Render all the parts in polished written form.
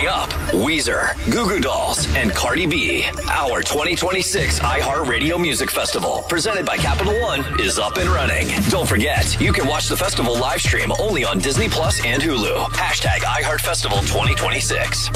up, Weezer, Goo Goo Dolls, and Cardi B. Our 2026 iHeartRadio Music Festival, presented by Capital One, is up and running. Don't forget, you can watch the festival live stream only on Disney Plus and Hulu. Hashtag iHeartFestival 2026.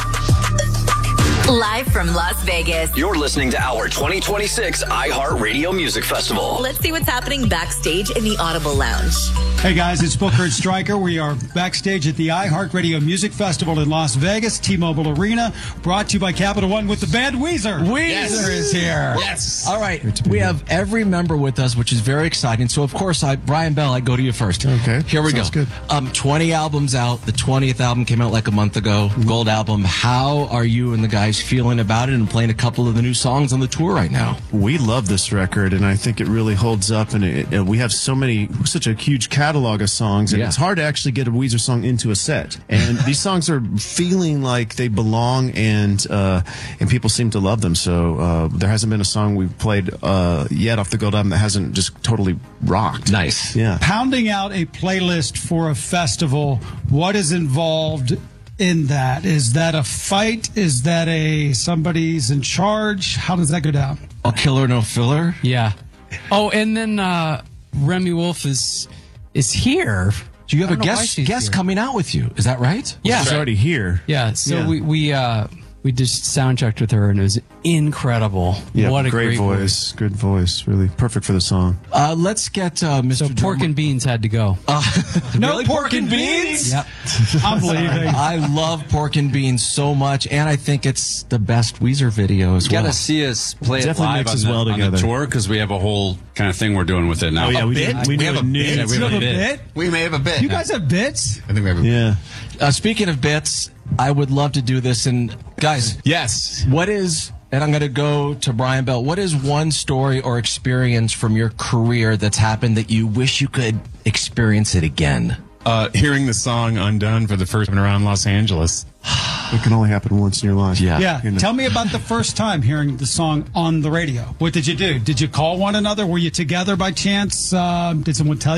Live from Las Vegas. You're listening to our 2026 iHeartRadio Music Festival. Let's see what's happening backstage in the Audible Lounge. Hey guys, it's Booker and Stryker. We are backstage at the iHeartRadio Music Festival in Las Vegas, T-Mobile Arena, brought to you by Capital One with the band Weezer. Weezer is here. Yes. All right. We have every member with us, which is very exciting. So, of course, Brian Bell, I go to you first. Okay. Here we Sounds go. good. 20 albums out. The 20th album came out like a month ago. Gold album. How are you and the guys feeling about it and playing a couple of the new songs on the tour right now? We love this record, and I think it really holds up. And we have such a huge catalog of songs, and it's hard to actually get a Weezer song into a set. And these songs are feeling like they belong, and people seem to love them. So there hasn't been a song we've played yet off the Gold album that hasn't just totally rocked. Nice. Yeah. Pounding out a playlist for a festival, what is involved in that? Is that a fight? Is that somebody's in charge? How does that go down? All killer, no filler? Yeah. Oh, and then Remy Wolf is here. Do you have a guest coming out with you? Is that right? Yeah. She's already here. Yeah. So we just sound checked with her, and it was incredible. Yeah, what a great voice. Good voice. Really perfect for the song. Let's get Mr. So pork and beans had to go. No really? pork and beans? Yep. I'm leaving. I love Pork and Beans so much, and I think it's the best Weezer video as well. You got to see us play it Definitely live mixes on well the together. tour, because we have a whole kind of thing we're doing with it now. Oh, yeah, we bit? do We have a a new. bit? Yeah, we You have have a a bit. bit? We may have a bit. You guys have bits? I think we have a bit. Yeah. Speaking of bits, I would love to do this. And guys, Yes. what is, and I'm going to go to Brian Bell, what is one story or experience from your career that's happened that you wish you could experience it again? Hearing the song Undone for the first time around Los Angeles. It can only happen once in your life. Yeah. Yeah. Tell me about the first time hearing the song on the radio. What did you do? Did you call one another? Were you together by chance? Did someone tell you?